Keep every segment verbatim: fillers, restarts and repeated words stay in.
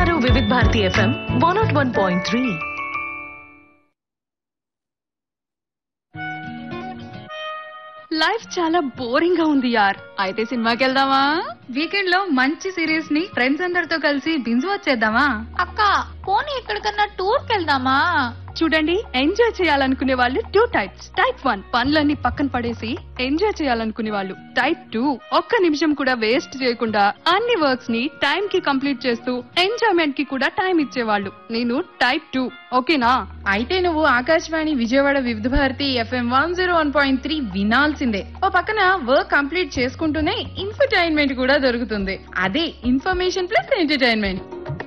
వింటున్నారు వివిధ Bharati FM one not one point three. Life చాలా బోరింగ్ గా ఉంది యార్. అయితే సినిమాకి వెళ్దామా? వీకెండ్ లో మంచి సిరీస్ ని ఫ్రెండ్స్ అందరితో కలిసి బింజ్ వచ్చేద్దామా? అక్క పోనీ ఎక్కడికన్నా టూర్ కెళ్దామా? చూడండి, ఎంజాయ్ చేయాలనుకునే వాళ్ళు టూ టైప్స్. టైప్ వన్ పనులన్నీ పక్కన పడేసి ఎంజాయ్ చేయాలనుకునే వాళ్ళు. టైప్ టూ ఒక్క నిమిషం కూడా వేస్ట్ చేయకుండా అన్ని వర్క్స్ ని టైం కి కంప్లీట్ చేస్తూ ఎంజాయ్మెంట్ కి కూడా టైం ఇచ్చేవాళ్ళు. నేను టైప్ టూ. ఓకేనా? అయితే నువ్వు ఆకాశవాణి విజయవాడ వివిధ Bharati FM one zero one point three వినాల్సిందే. ఓ పక్కన వర్క్ కంప్లీట్ చేసుకుంటూనే ఇన్ఫర్టైన్మెంట్ కూడా దొరుకుతుంది. అదే ఇన్ఫర్మేషన్ ప్లస్ ఎంటర్టైన్మెంట్.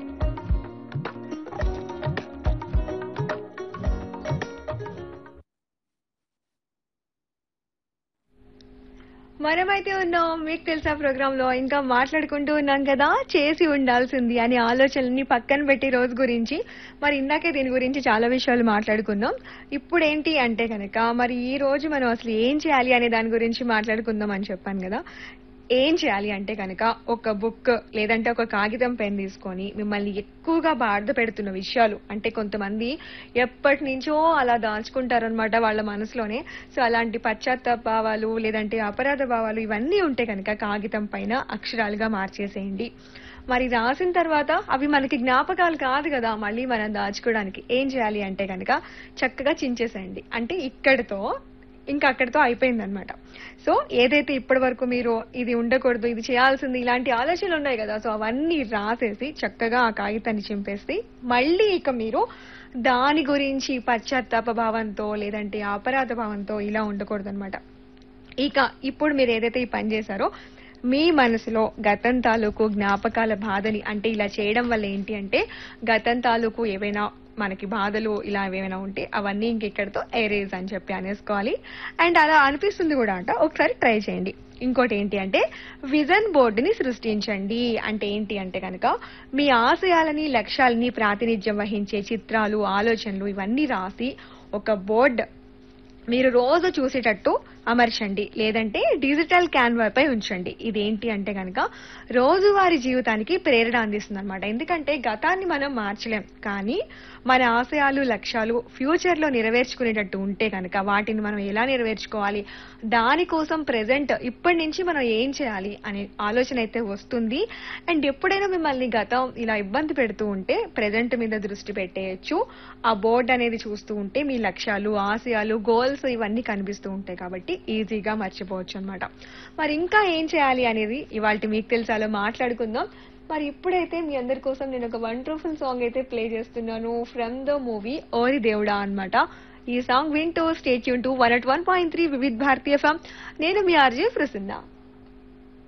మనమైతే ఉన్నాం మీకు తెలుసా ప్రోగ్రామ్ లో. ఇంకా మాట్లాడుకుంటూ ఉన్నాం కదా చేసి ఉండాల్సింది అనే ఆలోచనని పక్కన పెట్టి రోజు గురించి. మరి ఇందాకే దీని గురించి చాలా విషయాలు మాట్లాడుకున్నాం. ఇప్పుడు ఏంటి అంటే కనుక మరి ఈ రోజు మనం అసలు ఏం చేయాలి అనే దాని గురించి మాట్లాడుకుందాం అని చెప్పాను కదా. ఏం చేయాలి అంటే కనుక ఒక బుక్ లేదంటే ఒక కాగితం పెన్ తీసుకొని మిమ్మల్ని ఎక్కువగా బాధ పెడుతున్న విషయాలు, అంటే కొంతమంది ఎప్పటి నుంచో అలా దాచుకుంటారనమాట వాళ్ళ మనసులోనే. సో అలాంటి పశ్చాత్తాప భావాలు లేదంటే అపరాధ భావాలు ఇవన్నీ ఉంటే కనుక కాగితం పైన అక్షరాలుగా మార్చేసేయండి. మరి రాసిన తర్వాత అవి మనకి జ్ఞాపకాలు కాదు కదా మళ్ళీ మనం దాచుకోవడానికి. ఏం చేయాలి అంటే కనుక చక్కగా చించేసేయండి. అంటే ఇక్కడితో ఇంకా అక్కడితో అయిపోయింది అనమాట. సో ఏదైతే ఇప్పటి వరకు మీరు ఇది ఉండకూడదు ఇది చేయాల్సింది ఇలాంటి ఆలోచనలు ఉన్నాయి కదా, సో అవన్నీ రాసేసి చక్కగా ఆ కాగితాన్ని చింపేసి మళ్ళీ ఇక మీరు దాని గురించి పశ్చాత్తాప భావంతో లేదంటే అపరాధ భావంతో ఇలా ఉండకూడదు అనమాట. ఇక ఇప్పుడు మీరు ఏదైతే ఈ పని చేశారో మీ మనసులో గతం తాలూకు జ్ఞాపకాల బాధని, అంటే ఇలా చేయడం వల్ల ఏంటి అంటే గతం తాలూకు ఏవైనా మనకి బాధలు ఇలా ఏమైనా ఉంటే అవన్నీ ఇంకెక్కడితో ఎరేజ్ అని చెప్పి అనేసుకోవాలి. అండ్ అలా అనిపిస్తుంది కూడా అంట, ఒకసారి ట్రై చేయండి. ఇంకోటి ఏంటి అంటే విజన్ బోర్డుని సృష్టించండి. అంటే ఏంటి అంటే కనుక మీ ఆశయాలని లక్ష్యాలని ప్రాతినిధ్యం వహించే చిత్రాలు ఆలోచనలు ఇవన్నీ రాసి ఒక బోర్డ్ మీరు రోజు చూసేటట్టు అమర్చండి, లేదంటే డిజిటల్ క్యాన్వా పై ఉంచండి. ఇదేంటి అంటే కనుక రోజువారీ జీవితానికి ప్రేరణ అందిస్తుంది అనమాట. ఎందుకంటే గతాన్ని మనం మార్చలేం, కానీ మన ఆశయాలు లక్ష్యాలు ఫ్యూచర్ లో నెరవేర్చుకునేటట్టు ఉంటే కనుక వాటిని మనం ఎలా నెరవేర్చుకోవాలి, దానికోసం ప్రెసెంట్ ఇప్పటి నుంచి మనం ఏం చేయాలి అనే ఆలోచన అయితే వస్తుంది. అండ్ ఎప్పుడైనా మిమ్మల్ని గతం ఇలా ఇబ్బంది పెడుతూ ఉంటే ప్రెసెంట్ మీద దృష్టి పెట్టేయచ్చు. ఆ బోర్డ్ అనేది చూస్తూ ఉంటే మీ లక్ష్యాలు ఆశయాలు గోల్స్ ఇవన్నీ కనిపిస్తూ ఉంటాయి కాబట్టి ఈజీగా మర్చిపోవచ్చు అనమాట. మరి ఇంకా ఏం చేయాలి అనేది ఇవాళ మీకు తెలుసాలో మాట్లాడుకుందాం. మరి ఇప్పుడైతే మీ అందరి కోసం నేను ఒక వండర్ఫుల్ సాంగ్ అయితే ప్లే చేస్తున్నాను ఫ్రమ్ ద మూవీ ఓరి దేవుడా అన్నమాట. ఈ సాంగ్ వింటూ stay tune to one at one point three వివిధ భారతీయ ఎఫ్ఎం. నేను మీ ఆర్జే ప్రసన్న.